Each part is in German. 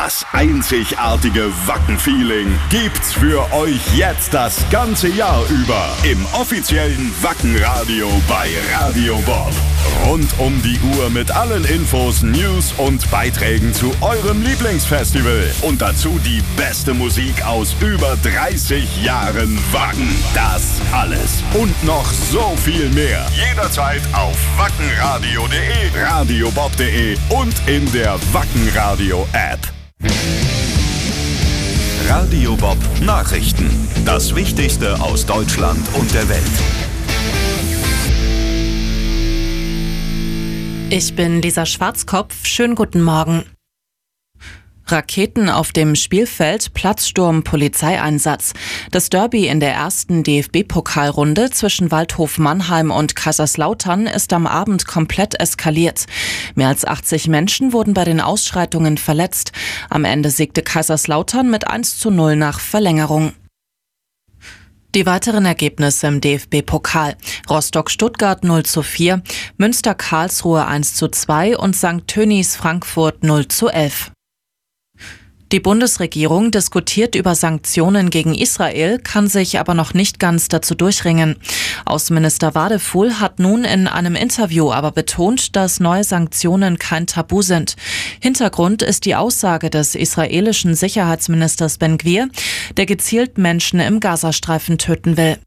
Das einzigartige Wacken-Feeling gibt's für euch jetzt das ganze Jahr über im offiziellen Wacken-Radio bei Radio Bob. Rund um die Uhr mit allen Infos, News und Beiträgen zu eurem Lieblingsfestival. Und dazu die beste Musik aus über 30 Jahren Wacken. Das alles und noch so viel mehr. Jederzeit auf wackenradio.de, radiobob.de und in der Wackenradio-App. Radio Bob Nachrichten. Das Wichtigste aus Deutschland und der Welt. Ich bin Lisa Schwarzkopf. Schönen guten Morgen. Raketen auf dem Spielfeld, Platzsturm, Polizeieinsatz. Das Derby in der ersten DFB-Pokalrunde zwischen Waldhof Mannheim und Kaiserslautern ist am Abend komplett eskaliert. Mehr als 80 Menschen wurden bei den Ausschreitungen verletzt. Am Ende siegte Kaiserslautern mit 1:0 nach Verlängerung. Die weiteren Ergebnisse im DFB-Pokal. Rostock-Stuttgart 0:4, Münster-Karlsruhe 1:2 und St. Tönnies Frankfurt 0:11. Die Bundesregierung diskutiert über Sanktionen gegen Israel, kann sich aber noch nicht ganz dazu durchringen. Außenminister Wadefuhl hat nun in einem Interview aber betont, dass neue Sanktionen kein Tabu sind. Hintergrund ist die Aussage des israelischen Sicherheitsministers Ben-Gvir, der gezielt Menschen im Gazastreifen töten will.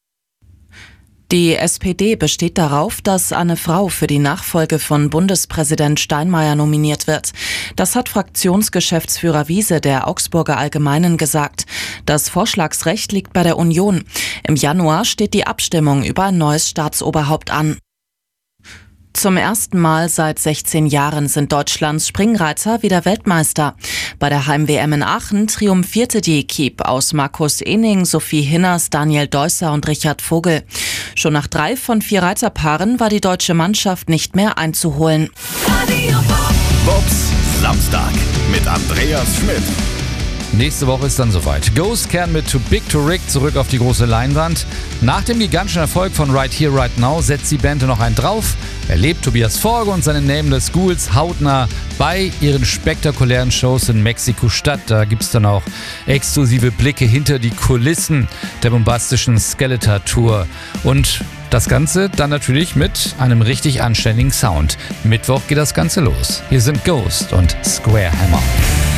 Die SPD besteht darauf, dass eine Frau für die Nachfolge von Bundespräsident Steinmeier nominiert wird. Das hat Fraktionsgeschäftsführer Wiese der Augsburger Allgemeinen gesagt. Das Vorschlagsrecht liegt bei der Union. Im Januar steht die Abstimmung über ein neues Staatsoberhaupt an. Zum ersten Mal seit 16 Jahren sind Deutschlands Springreiter wieder Weltmeister. Bei der Heim-WM in Aachen triumphierte die Equipe aus Markus Ening, Sophie Hinners, Daniel Deusser und Richard Vogel. Schon nach 3 von 4 Reiterpaaren war die deutsche Mannschaft nicht mehr einzuholen. Bobs Samstag mit Andreas Schmidt. Nächste Woche ist dann soweit. Ghost kehren mit Too Big to Rig zurück auf die große Leinwand. Nach dem gigantischen Erfolg von Right Here, Right Now setzt die Band noch einen drauf. Erlebt Tobias Forge und seine Nameless Ghouls hautnah bei ihren spektakulären Shows in Mexiko-Stadt. Da gibt es dann auch exklusive Blicke hinter die Kulissen der bombastischen Skeletor-Tour. Und das Ganze dann natürlich mit einem richtig anständigen Sound. Mittwoch geht das Ganze los. Hier sind Ghost und Square Hammer.